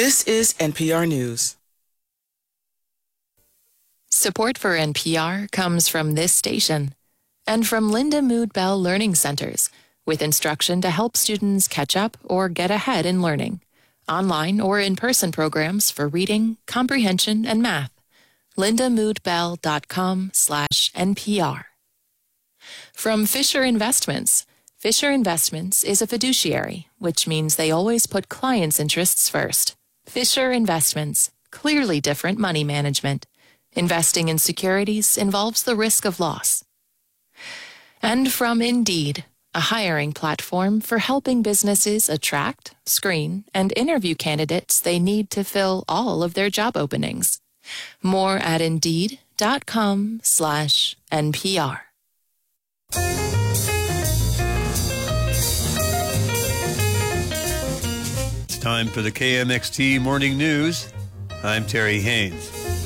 This is NPR News. Support for NPR comes from this station and from Linda Mood Bell Learning Centers, with instruction to help students catch up or get ahead in learning. Online or in-person programs for reading, comprehension, and math. lindamoodbell.com/NPR. From Fisher Investments. Fisher Investments is a fiduciary, which means they always put clients' interests first. Fisher Investments, clearly different money management. Investing in securities involves the risk of loss. And from Indeed, a hiring platform for helping businesses attract, screen, and interview candidates they need to fill all of their job openings. More at Indeed.com/NPR. It's time for the KMXT Morning News. I'm Terry Haynes.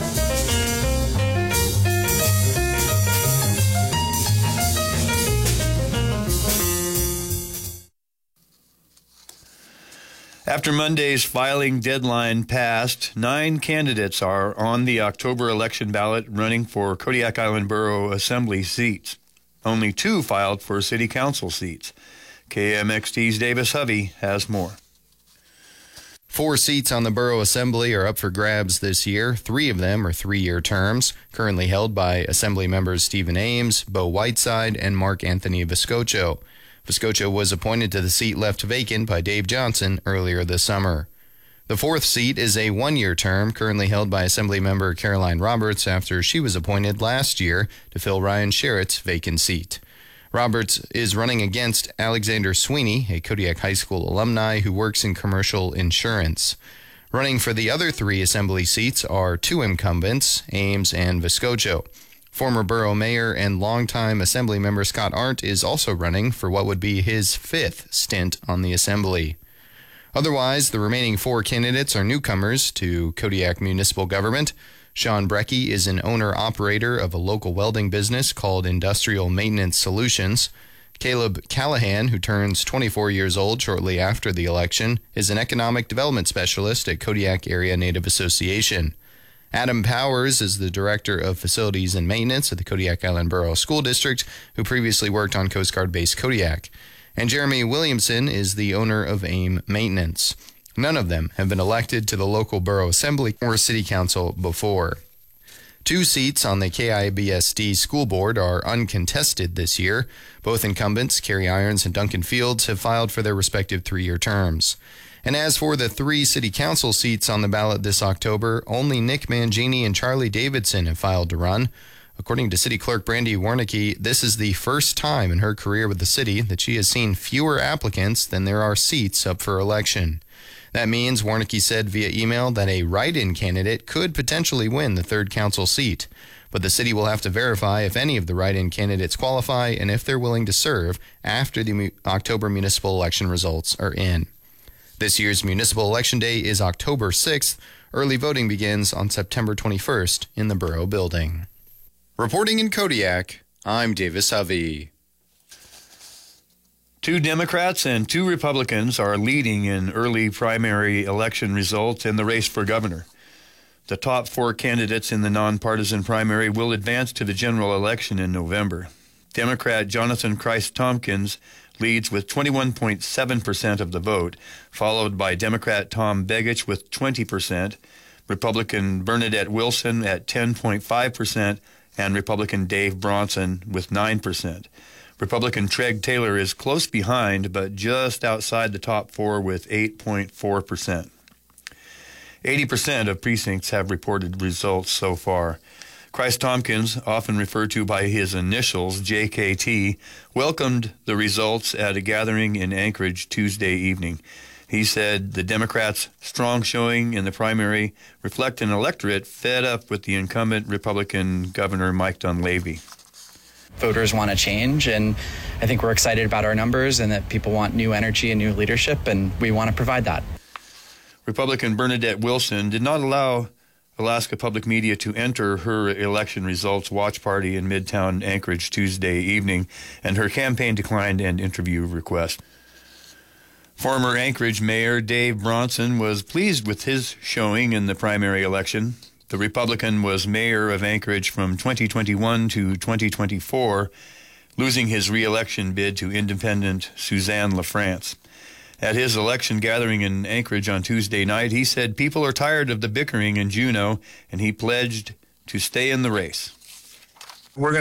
After Monday's filing deadline passed, 9 candidates are on the October election ballot running for Kodiak Island Borough Assembly seats. Only 2 filed for city council seats. KMXT's Davis Hovey has more. 4 seats on the Borough Assembly are up for grabs this year. 3 of them are 3-year terms, currently held by Assembly members Stephen Ames, Bo Whiteside, and Mark Anthony Vescocho. Vescocho was appointed to the seat left vacant by Dave Johnson earlier this summer. The 4th seat is a 1-year term currently held by Assembly member Caroline Roberts after she was appointed last year to fill Ryan Sherritt's vacant seat. Roberts is running against Alexander Sweeney, a Kodiak High School alumni who works in commercial insurance. Running for the other 3 Assembly seats are 2 incumbents, Ames and Vescocho. Former borough mayor and longtime Assembly member Scott Arndt is also running for what would be his 5th stint on the Assembly. Otherwise, the remaining 4 candidates are newcomers to Kodiak municipal government. Sean Brecky is an owner-operator of a local welding business called Industrial Maintenance Solutions. Caleb Callahan, who turns 24 years old shortly after the election, is an economic development specialist at Kodiak Area Native Association. Adam Powers is the Director of Facilities and Maintenance at the Kodiak Island Borough School District, who previously worked on Coast Guard Base Kodiak. And Jeremy Williamson is the owner of AIM Maintenance. None of them have been elected to the local borough assembly or city council before. 2 seats on the KIBSD school board are uncontested this year. Both incumbents, Kerry Irons and Duncan Fields, have filed for their respective 3-year terms. And as for the 3 city council seats on the ballot this October, only Nick Mangini and Charlie Davidson have filed to run. According to City Clerk Brandy Warnicki, this is the first time in her career with the city that she has seen fewer applicants than there are seats up for election. That means, Warnicki said via email, that a write-in candidate could potentially win the 3rd council seat. But the city will have to verify if any of the write-in candidates qualify and if they're willing to serve after the October municipal election results are in. This year's municipal election day is October 6th. Early voting begins on September 21st in the Borough Building. Reporting in Kodiak, I'm Davis Hovey. 2 Democrats and 2 Republicans are leading in early primary election results in the race for governor. The top 4 candidates in the nonpartisan primary will advance to the general election in November. Democrat Jonathan Christ Tompkins leads with 21.7% of the vote, followed by Democrat Tom Begich with 20%, Republican Bernadette Wilson at 10.5%, and Republican Dave Bronson with 9%. Republican Treg Taylor is close behind, but just outside the top 4 with 8.4%. 80% of precincts have reported results so far. Christ Tompkins, often referred to by his initials, JKT, welcomed the results at a gathering in Anchorage Tuesday evening. He said the Democrats' strong showing in the primary reflect an electorate fed up with the incumbent Republican Governor Mike Dunleavy. Voters want to change, and I think we're excited about our numbers and that people want new energy and new leadership, and we want to provide that. Republican Bernadette Wilson did not allow Alaska Public Media to enter her election results watch party in Midtown Anchorage Tuesday evening, and her campaign declined an interview request. Former Anchorage Mayor Dave Bronson was pleased with his showing in the primary election. The Republican was mayor of Anchorage from 2021 to 2024, losing his re-election bid to independent Suzanne LaFrance. At his election gathering in Anchorage on Tuesday night, he said people are tired of the bickering in Juneau, and he pledged to stay in the race. We're going